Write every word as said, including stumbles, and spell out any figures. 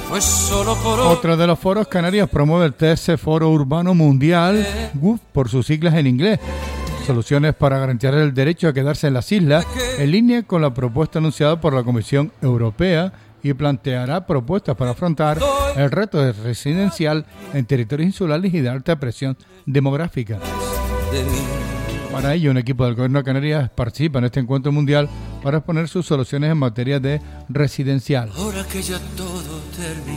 Fue solo por hoy. Otro de los foros, Canarias promueve el tercer Foro Urbano Mundial, W U F por sus siglas en inglés. Soluciones para garantizar el derecho a quedarse en las islas, en línea con la propuesta anunciada por la Comisión Europea, y planteará propuestas para afrontar el reto de residencial en territorios insulares y de alta presión demográfica. Para ello, un equipo del Gobierno de Canarias participa en este encuentro mundial para exponer sus soluciones en materia de residencial. Ahora que ya todo terminó.